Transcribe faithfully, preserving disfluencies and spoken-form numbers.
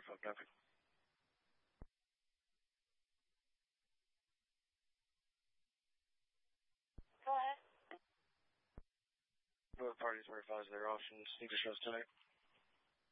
phone traffic. Go ahead. Both parties were advised of their options. Need to show us tonight.